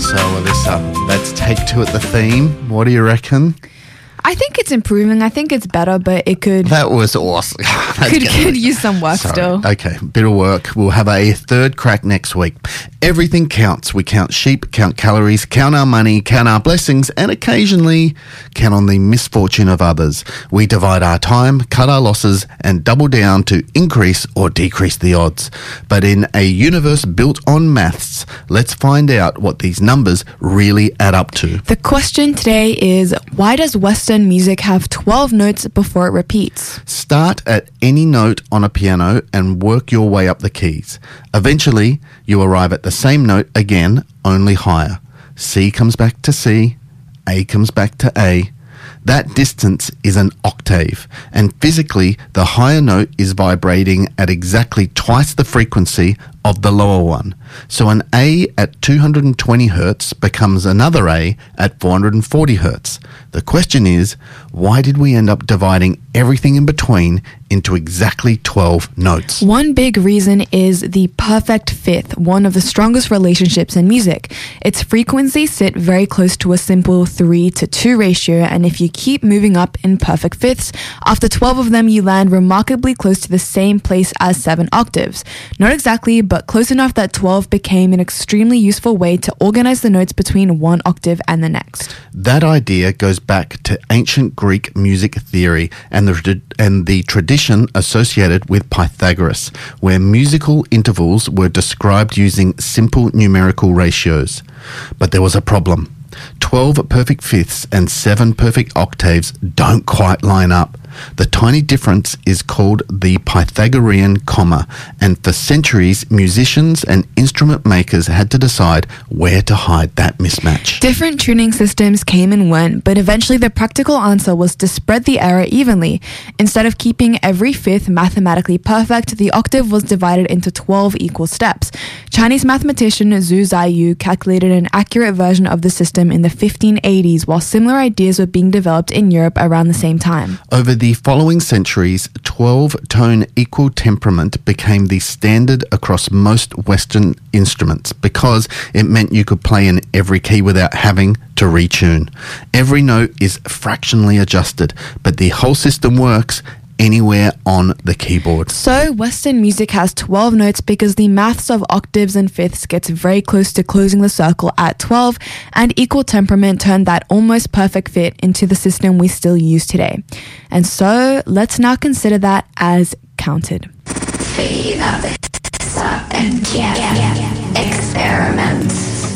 So, Alyssa, let's take two at the theme. What do you reckon? I think it's improving. I think it's better, but it could That was awesome. could use some work still. Okay, bit of work. We'll have a third crack next week. Everything counts. We count sheep, count calories, count our money, count our blessings, and occasionally count on the misfortune of others. We divide our time, cut our losses, and double down to increase or decrease the odds. But in a universe built on maths, let's find out what these numbers really add up to. The question today is, why does Western music have 12 notes before it repeats? Start at any note on a piano and work your way up the keys. Eventually, you arrive at the same note again, only higher. C comes back to C, A comes back to A. That distance is an octave, and physically, the higher note is vibrating at exactly twice the frequency of the lower one. So an A at 220 Hertz becomes another A at 440 Hertz. The question is, why did we end up dividing everything in between into exactly 12 notes? One big reason is the perfect fifth, one of the strongest relationships in music. Its frequencies sit very close to a simple 3-to-2 ratio, and if you keep moving up in perfect fifths, after 12 of them you land remarkably close to the same place as 7 octaves. Not exactly, but close enough that 12 became an extremely useful way to organize the notes between one octave and the next. That idea goes back to ancient Greek music theory and the tradition associated with Pythagoras, where musical intervals were described using simple numerical ratios. But there was a problem. 12 perfect fifths and 7 perfect octaves don't quite line up. The tiny difference is called the Pythagorean comma, and for centuries, musicians and instrument makers had to decide where to hide that mismatch. Different tuning systems came and went, but eventually the practical answer was to spread the error evenly. Instead of keeping every fifth mathematically perfect, the octave was divided into 12 equal steps. Chinese mathematician Zhu Ziyu calculated an accurate version of the system in the 1580s, while similar ideas were being developed in Europe around the same time. Over the following centuries, 12-tone equal temperament became the standard across most Western instruments because it meant you could play in every key without having to retune. Every note is fractionally adjusted, but the whole system works anywhere on the keyboard. So, Western music has 12 notes because the maths of octaves and fifths gets very close to closing the circle at 12, and equal temperament turned that almost perfect fit into the system we still use today. And so, let's now consider that as counted. Speed up and experiment.